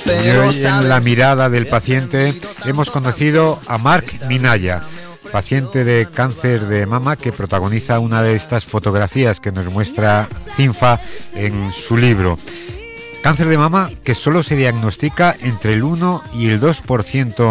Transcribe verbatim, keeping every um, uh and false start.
Y hoy en La mirada del paciente hemos conocido a Marc Minaya, paciente de cáncer de mama, que protagoniza una de estas fotografías que nos muestra Cinfa en su libro. Cáncer de mama que solo se diagnostica entre el uno y el dos por ciento